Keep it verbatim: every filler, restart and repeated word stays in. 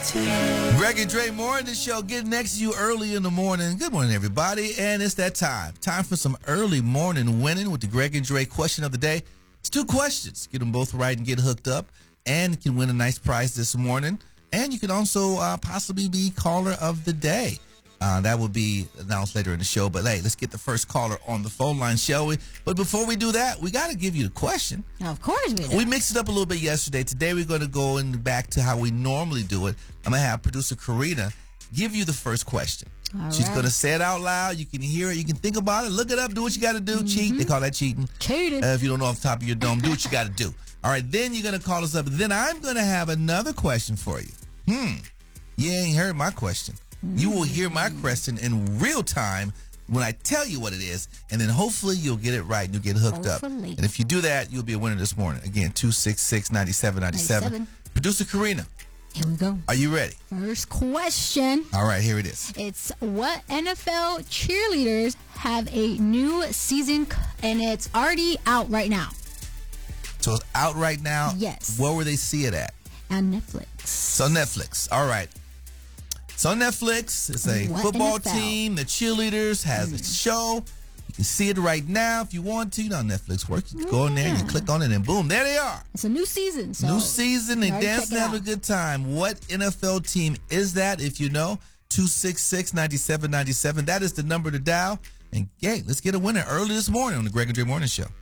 Greg and Dre Morning Show getting next to you early in the morning. Good morning, everybody. And it's that time. Time for some early morning winning with the Greg and Dre question of the day. It's two questions. Get them both right and get hooked up. And you can win a nice prize this morning. And you can also uh, possibly be caller of the day. Uh, that will be announced later in the show. But, hey, let's get the first caller on the phone line, shall we? But before we do that, we got to give you the question. Of course we do. We mixed it up a little bit yesterday. Today we're going to go in back to how we normally do it. I'm going to have producer Karina give you the first question. All She's right. going to say it out loud. You can hear it. You can think about it. Look it up. Do what you got to do. Mm-hmm. Cheat. They call that cheating. Cheating. Uh, if you don't know off the top of your dome, do what you got to do. All right. Then you're going to call us up. Then I'm going to have another question for you. Hmm. You ain't heard my question. You will hear my question in real time when I tell you what it is, and then hopefully you'll get it right and you'll get hooked Hopefully. up. And if you do that, you'll be a winner this morning. Again, two six six, nine seven nine seven. ninety-seven. Producer Karina, Here we go. are you ready? First question. All right, here it is. It's what N F L cheerleaders have a new season, c- and it's already out right now So it's out right now. Yes. Where will they see it at? on Netflix. It's on Netflix. All right. It's on Netflix. It's a What football N F L? team. The cheerleaders has Mm. a show. You can see it right now if you want to. You know, Netflix works. You go in there and you Yeah. click on it, and boom, there they are. It's a new season. So New season. They already dance check and it have a out. good time. What N F L team is that? If you know, two six six, nine seven nine seven. That is the number to dial. And, hey, let's get a winner early this morning on the Greg and Dre Morning Show.